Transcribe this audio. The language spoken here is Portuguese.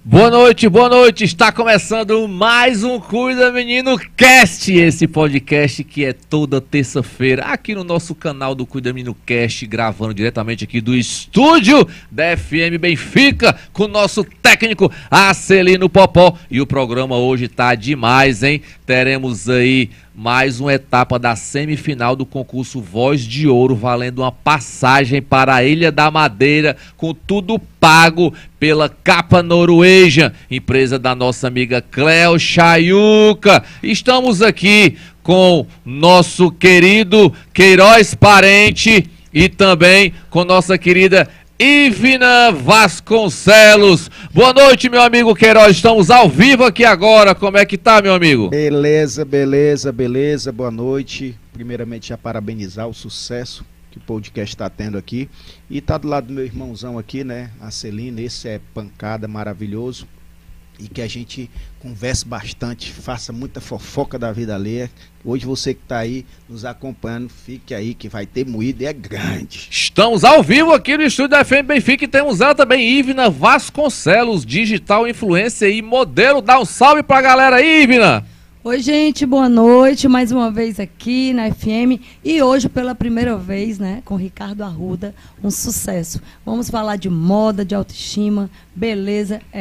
Boa noite, está começando mais um Cuida Menino Cast, esse podcast que é toda terça-feira aqui no nosso canal do Cuida Menino Cast, gravando diretamente aqui do estúdio da FM Benfica, com o nosso técnico Acelino Popó, e o programa hoje tá demais, hein? Teremos aí mais uma etapa da semifinal do concurso Voz de Ouro, valendo uma passagem para a Ilha da Madeira, com tudo pago pela Capa Noruega, empresa da nossa amiga Cleo Chayuca. Estamos aqui com nosso querido Queiroz Parente e também com nossa querida Ivna Vasconcelos. Boa noite, meu amigo Queiroz. Estamos ao vivo aqui agora. Como é que tá, meu amigo? Beleza. Boa noite. Primeiramente, já parabenizar o sucesso que o podcast está tendo aqui. E tá do lado do meu irmãozão aqui, né? Acelino. Esse é pancada, maravilhoso. E que a gente converse bastante, faça muita fofoca da vida alheia. Hoje você que está aí nos acompanhando, fique aí que vai ter moído e é grande. Estamos ao vivo aqui no estúdio da FM Benfica e temos ela também, Ivna Vasconcelos, digital influencer e modelo. Dá um salve pra galera aí, Ivna! Oi, gente, boa noite, mais uma vez aqui na FM e hoje pela primeira vez, né, com Ricardo Arruda, um sucesso. Vamos falar de moda, de autoestima, beleza,